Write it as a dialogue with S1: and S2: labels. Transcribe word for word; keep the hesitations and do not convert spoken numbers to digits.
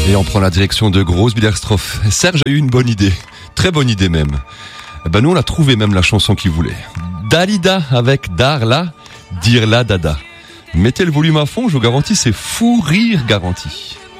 S1: Et on prend la direction de Groß-Biedersdorf. Serge a eu une bonne idée, très bonne idée même. Ben nous on a trouvé même la chanson qu'il voulait. Dalida avec Darla, Dirla Dada. Mettez le volume à fond, je vous garantis, c'est fou rire garanti.